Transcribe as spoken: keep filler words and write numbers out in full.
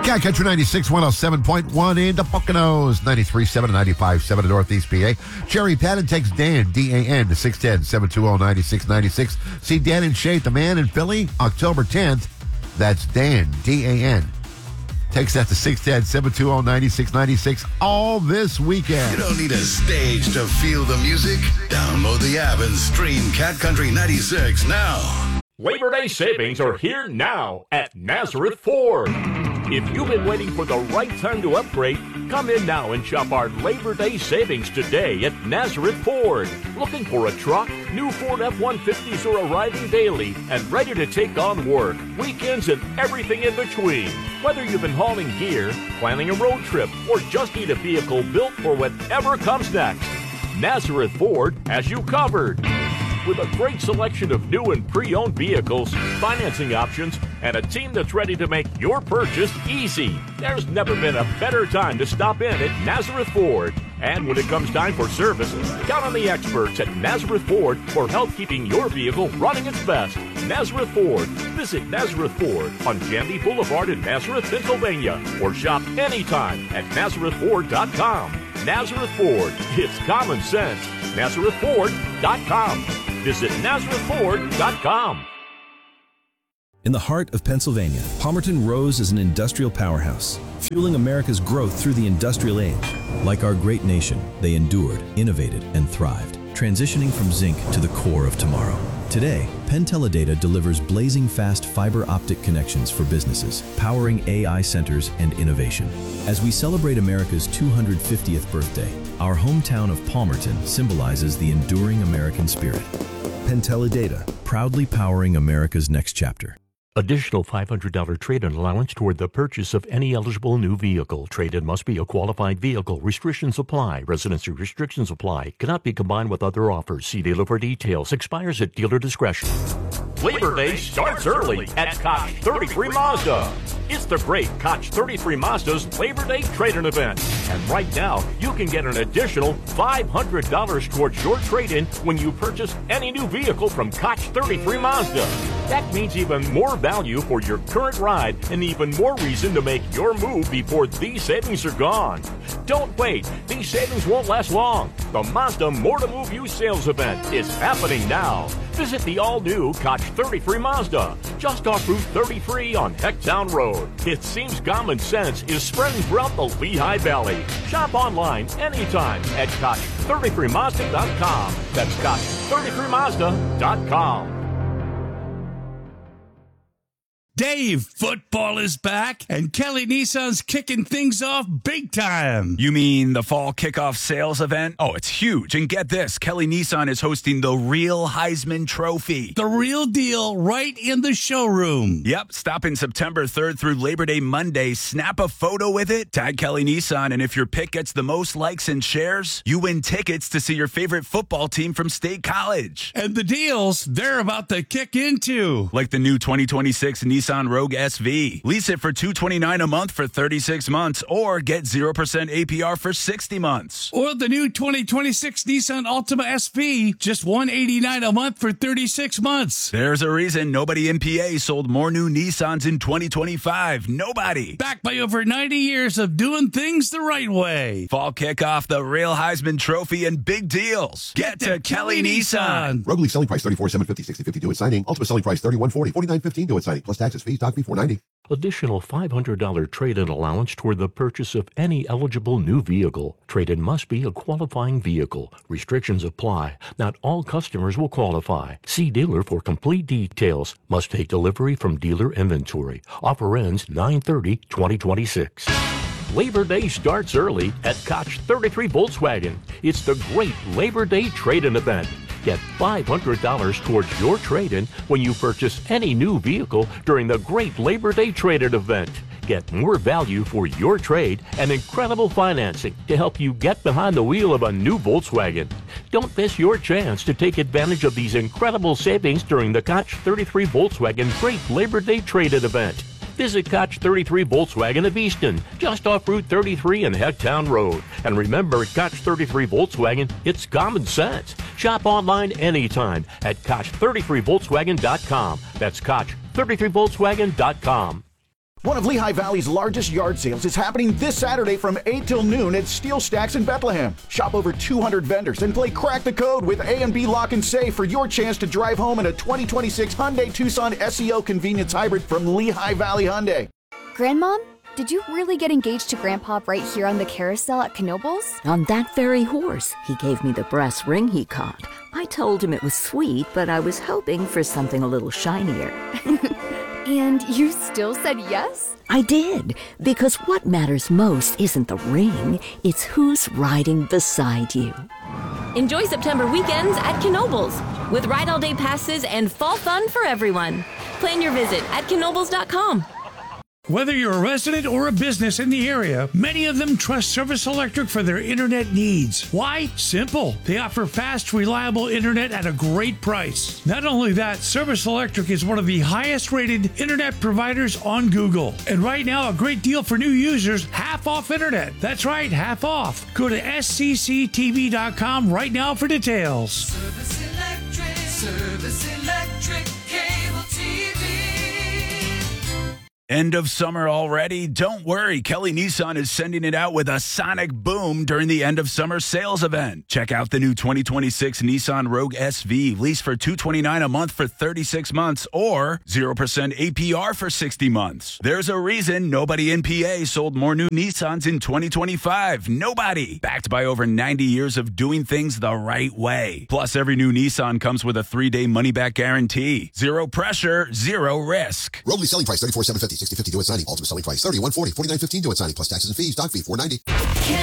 Cat Country ninety-six, one oh seven point one in the Poconos, ninety-three point seven and ninety-five point seven in Northeast P A. Jerry Patton takes Dan, D A N, to six one zero, seven two zero, nine six nine six. See Dan and Shay, the man in Philly, October tenth. That's Dan, D A N. Takes that to six one zero, seven two zero, nine six nine six all this weekend. You don't need a stage to feel the music. Download the app and stream Cat Country ninety-six now. Labor Day savings are here now at Nazareth Ford. If you've been waiting for the right time to upgrade, come in now and shop our Labor Day savings today at Nazareth Ford. Looking for a truck? New Ford F one fifties are arriving daily and ready to take on work, weekends, and everything in between. Whether you've been hauling gear, planning a road trip, or just need a vehicle built for whatever comes next, Nazareth Ford has you covered. With a great selection of new and pre-owned vehicles, financing options, and a team that's ready to make your purchase easy, there's never been a better time to stop in at Nazareth Ford. And when it comes time for service, count on the experts at Nazareth Ford for help keeping your vehicle running its best. Nazareth Ford. Visit Nazareth Ford on Jandy Boulevard in Nazareth, Pennsylvania, or shop anytime at Nazareth Ford dot com. Nazareth Ford. It's common sense. Nazareth Ford dot com. Visit Nazareth Ford dot com. In the heart of Pennsylvania, Palmerton rose as an industrial powerhouse, fueling America's growth through the industrial age. Like our great nation, they endured, innovated, and thrived, transitioning from zinc to the core of tomorrow. Today, Penn Teledata delivers blazing fast fiber optic connections for businesses, powering A I centers and innovation. As we celebrate America's two hundred fiftieth birthday, our hometown of Palmerton symbolizes the enduring American spirit. Penn Teledata, proudly powering America's next chapter. Additional five hundred dollars trade-in allowance toward the purchase of any eligible new vehicle. Trade-in must be a qualified vehicle. Restrictions apply. Residency restrictions apply. Cannot be combined with other offers. See dealer for details. Expires at dealer discretion. Labor Day starts early at Koch thirty-three Mazda. It's the great Koch thirty-three Mazda's Labor Day trade-in event. And right now, you can get an additional five hundred dollars towards your trade-in when you purchase any new vehicle from Koch thirty-three Mazda. That means even more value for your current ride and even more reason to make your move before these savings are gone. Don't wait. These savings won't last long. The Mazda More to Move You sales event is happening now. Visit the all-new Koch thirty-three Mazda, just off Route thirty-three on Hecktown Road. It seems common sense is spreading throughout the Lehigh Valley. Shop online anytime at Koch thirty-three Mazda dot com. That's Koch thirty-three Mazda dot com. Dave, football is back, and Kelly Nissan's kicking things off big time. You mean the fall kickoff sales event? Oh, it's huge. And get this, Kelly Nissan is hosting the real Heisman Trophy. The real deal right in the showroom. Yep, stop in September third through Labor Day Monday, snap a photo with it, tag Kelly Nissan, and if your pick gets the most likes and shares, you win tickets to see your favorite football team from State College. And the deals they're about to kick into. Like the new twenty twenty-six Nissan Rogue S V. Lease it for two hundred twenty-nine dollars a month for thirty-six months or get zero percent A P R for sixty months. Or the new twenty twenty-six Nissan Altima S V, just one hundred eighty-nine dollars a month for thirty-six months. There's a reason nobody in P A sold more new Nissans in twenty twenty-five. Nobody. Backed by over ninety years of doing things the right way. Fall kickoff, the real Heisman Trophy, and big deals. Get, Get to, to Kelly, Kelly Nissan. Nissan. Rogue lease selling price thirty-four thousand seven hundred fifty dollars, sixty fifty due at signing. Ultimate selling price thirty-one forty, forty-nine fifteen due at signing. Plus taxes, fees, doc fee four ninety. Additional five hundred dollars trade-in allowance toward the purchase of any eligible new vehicle. Trade-in must be a qualifying vehicle. Restrictions apply. Not all customers will qualify. See dealer for complete details. Must take delivery from dealer inventory. Offer ends nine thirty twenty twenty-six. Labor Day starts early at Koch thirty-three Volkswagen. It's the great Labor Day trade-in event. Get five hundred dollars towards your trade-in when you purchase any new vehicle during the great Labor Day trade-in event. Get more value for your trade and incredible financing to help you get behind the wheel of a new Volkswagen. Don't miss your chance to take advantage of these incredible savings during the Koch thirty-three Volkswagen Great Labor Day trade-in event. Visit Koch thirty-three Volkswagen of Easton, just off Route thirty-three and Hecktown Road. And remember, at Koch thirty-three Volkswagen, it's common sense. Shop online anytime at Koch thirty-three Volkswagen dot com. That's Koch thirty-three Volkswagen dot com. One of Lehigh Valley's largest yard sales is happening this Saturday from eight till noon at Steel Stacks in Bethlehem. Shop over two hundred vendors and play Crack the Code with A and B Lock and Safe for your chance to drive home in a twenty twenty-six Hyundai Tucson S E O Convenience Hybrid from Lehigh Valley Hyundai. Grandmom, did you really get engaged to Grandpa right here on the carousel at Knoebels? On that very horse. He gave me the brass ring he caught. I told him it was sweet, but I was hoping for something a little shinier. And you still said yes? I did, because what matters most isn't the ring, it's who's riding beside you. Enjoy September weekends at Knoebels with ride all day passes and fall fun for everyone. Plan your visit at knoebels dot com. Whether you're a resident or a business in the area, many of them trust Service Electric for their internet needs. Why? Simple. They offer fast, reliable internet at a great price. Not only that, Service Electric is one of the highest rated internet providers on Google. And right now, a great deal for new users, half off internet. That's right, half off. Go to S C C T V dot com right now for details. Service Electric, Service Electric, cable T V. End of summer already? Don't worry, Kelly Nissan is sending it out with a sonic boom during the end of summer sales event. Check out the new twenty twenty-six Nissan Rogue S V, lease for two hundred twenty-nine dollars a month for thirty-six months or zero percent A P R for sixty months. There's a reason nobody in P A sold more new Nissans in twenty twenty-five. Nobody. Backed by over ninety years of doing things the right way. Plus, every new Nissan comes with a three-day money-back guarantee. Zero pressure, zero risk. Rogue selling price thirty-four thousand seven hundred fifty. sixty fifty due at signing. Ultimate selling price thirty-one forty. forty-nine fifteen due at signing plus taxes and fees. Doc fee four ninety.